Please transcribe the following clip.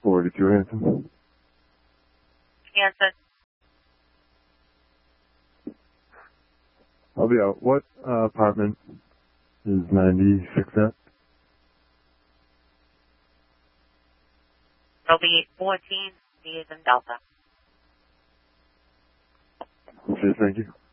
42 Hanson. Hanson. I'll be out. What apartment is 96 at? It'll be 14, D as in Delta. Okay, thank you.